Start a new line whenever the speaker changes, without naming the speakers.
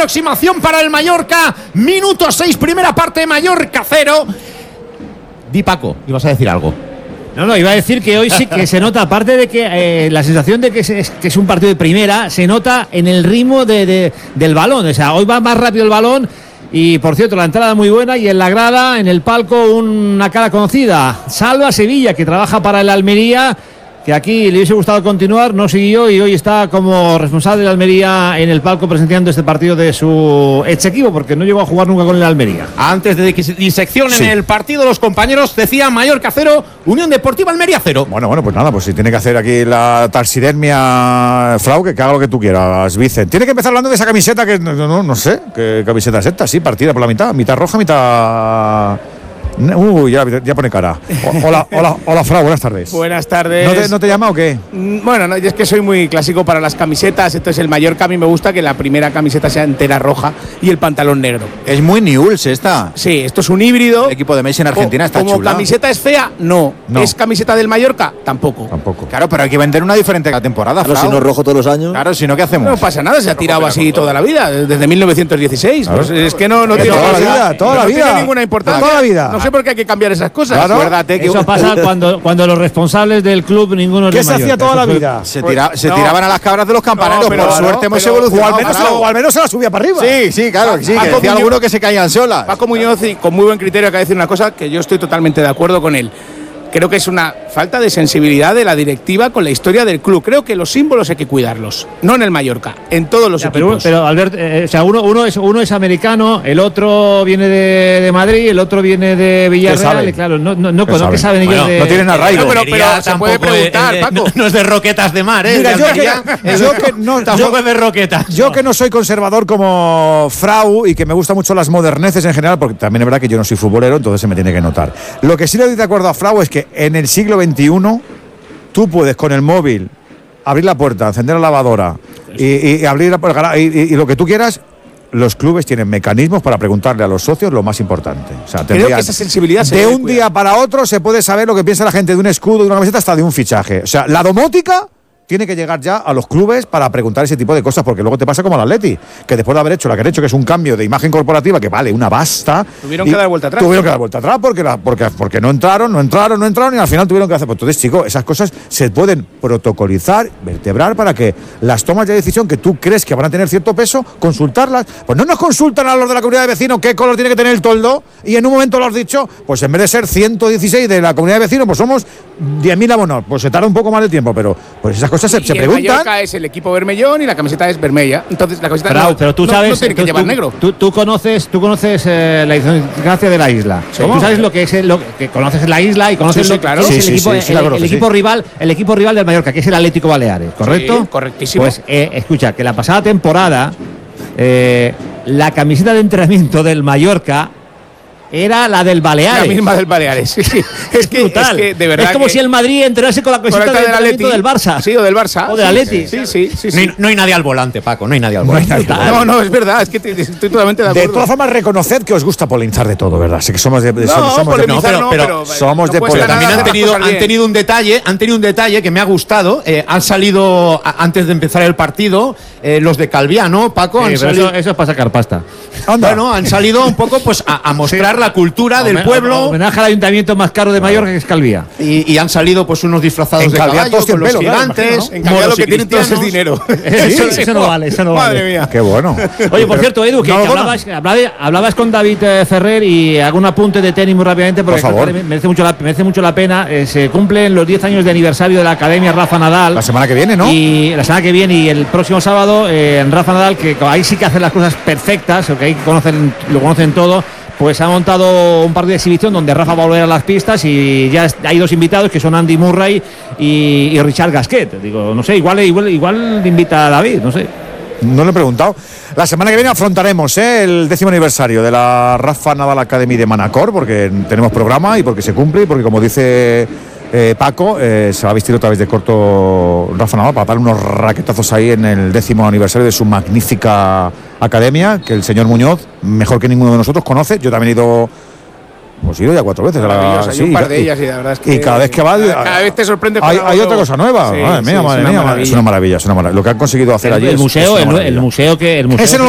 aproximación para el Mallorca. Minuto 6, primera parte, Mallorca 0. Di, Paco, ibas a decir algo.
No, iba a decir que hoy sí que se nota, aparte de que la sensación de que es un partido de primera, se nota en el ritmo del balón. O sea, hoy va más rápido el balón. Y por cierto, la entrada muy buena, y en la grada, en el palco, una cara conocida, Salva Sevilla, que trabaja para el Almería, que aquí le hubiese gustado continuar, no siguió y hoy está como responsable de Almería en el palco presenciando este partido de su ex equipo, porque no llegó a jugar nunca con el Almería.
Antes de que se diseccionen el partido, los compañeros decían Mallorca 0, Unión Deportiva Almería 0.
Bueno, pues nada, pues si tiene que hacer aquí la taxidermia Frau, que haga lo que tú quieras, Vicen. Tiene que empezar hablando de esa camiseta que no sé, ¿qué camiseta es esta? Sí, partida por la mitad roja, mitad... Ya pone cara. Hola, Frau, buenas tardes.
Buenas tardes.
¿No te llama o qué?
Bueno, no, es que soy muy clásico para las camisetas. Entonces el Mallorca a mí me gusta que la primera camiseta sea entera roja y el pantalón negro.
Es muy Newell's esta.
Sí, esto es un híbrido.
El equipo de Messi en Argentina está
como
chula.
¿Camiseta es fea? No. ¿Es camiseta del Mallorca? Tampoco.
Claro, pero hay que vender una diferente cada temporada.
Claro, si no es rojo todos los años.
Claro, si no, ¿qué hacemos?
No pasa nada, se ha tirado así toda la vida, desde 1916.
Claro.
Pues es que no tiene
toda la vida.
ninguna importancia.
Toda la vida.
No sé por qué hay que cambiar esas cosas.
Claro.
Acuérdate que
eso pasa cuando los responsables del club, ninguno es de
¿Qué se hacía toda la vida?
Se tiraban a las cabras de los campaneros,
pero
por suerte hemos evolucionado.
O al menos se la subía para arriba.
Sí, claro, que sí, que decía alguno que se caían solas.
Paco Muñoz, con muy buen criterio, acaba de decir una cosa que yo estoy totalmente de acuerdo con él. Creo que es una falta de sensibilidad de la directiva con la historia del club. Creo que los símbolos hay que cuidarlos, no en el Mallorca, en todos los equipos.
Pero Albert, o sea, uno es americano, el otro viene de Madrid, el otro viene de Villarreal, y claro, no saben ellos de...
No tienen arraigo.
Pero se puede preguntar, Paco.
No es de roquetas de mar,
Mira,
tampoco es de roquetas.
Yo que no soy conservador como Frau y que me gustan mucho las moderneces en general, porque también es verdad que yo no soy futbolero, entonces se me tiene que notar. Lo que sí le doy de acuerdo a Frau es que en el siglo XXI tú puedes con el móvil abrir la puerta, encender la lavadora y abrir y lo que tú quieras. Los clubes tienen mecanismos para preguntarle a los socios lo más importante. O sea,
creo que esa sensibilidad
de un día para otro se puede saber lo que piensa la gente de un escudo, de una camiseta, hasta de un fichaje. O sea, la domótica tiene que llegar ya a los clubes para preguntar ese tipo de cosas, porque luego te pasa como al Atleti, que después de haber hecho lo que han hecho, que es un cambio de imagen corporativa que vale una basta,
tuvieron que dar vuelta atrás.
Porque no entraron y al final tuvieron que hacer. Pues entonces, chicos, esas cosas se pueden protocolizar, vertebrar para que las tomas de decisión que tú crees que van a tener cierto peso, consultarlas. Pues no nos consultan a los de la comunidad de vecinos qué color tiene que tener el toldo y en un momento lo has dicho, pues en vez de ser 116 de la comunidad de vecinos, pues somos 10.000 abonados. Pues se tarda un poco más de tiempo, pero pues esas cosas se preguntan.
El Mallorca es el equipo vermellón y la camiseta es vermella. Entonces la camiseta
pero tú sabes,
no tiene que llevar negro.
Tú conoces la idiosincrasia de la isla.
¿Cómo?
Tú sabes lo que es que conoces la isla y conoces
Sí,
lo
claro.
que es
el
equipo rival del Mallorca, que es el Atlético Baleares, ¿correcto?
Sí, correctísimo.
Pues escucha, que la pasada temporada la camiseta de entrenamiento del Mallorca era la del Baleares.
La misma del Baleares. Sí. Es que
brutal.
Es que de verdad.
Es como si el Madrid entrenase con la camiseta del Atlético del Barça.
Sí, o del Barça.
O del Atleti.
Sí.
No hay nadie al volante, Paco, no hay nadie al volante.
No, es verdad, es que estoy totalmente de acuerdo.
De todas formas, reconoced que os gusta polinzar de todo, ¿verdad? Sé que somos de
pero
somos de
polinzar.
También han tenido un detalle que me ha gustado. Han salido antes de empezar el partido los de Calviano, Paco.
Eso es para sacar pasta.
Bueno, han salido un poco pues a mostrar la cultura del pueblo.
Homenaje al ayuntamiento más caro de Mallorca, que es Calvía.
Y han salido pues unos disfrazados de caballo con los gigantes.
En Calviá lo que tienen todos es dinero.
Eso no vale, eso no vale.
Madre mía.
Qué bueno.
Oye, por cierto, Edu, que hablabas con David Ferrer y hago un apunte de tenis muy rápidamente porque
por favor.
merece mucho la pena. Se cumplen los 10 años de aniversario de la Academia Rafa Nadal.
La semana que viene, ¿no?
Y la semana que viene y el próximo sábado en Rafa Nadal, que ahí sí que hacen las cosas perfectas, porque ahí lo conocen todo. Pues ha montado un partido de exhibición donde Rafa va a volver a las pistas y ya hay dos invitados que son Andy Murray y Richard Gasquet. Digo, no sé, igual invita a David, no sé.
No lo he preguntado. La semana que viene afrontaremos el 10º aniversario de la Rafa Nadal Academy de Manacor, porque tenemos programa y porque se cumple y porque, como dice Paco, se va a vestir otra vez de corto Rafa Nadal para dar unos raquetazos ahí en el 10º aniversario de su magnífica academia, que el señor Muñoz, mejor que ninguno de nosotros, conoce. Yo también he ido ya 4 veces.
Hay un par de ellas y la verdad es que.
Y cada vez que va.
Cada vez te sorprende.
Hay otra cosa nueva.
Sí,
madre mía. Es una maravilla. Lo que han conseguido hacer allí.
El museo que.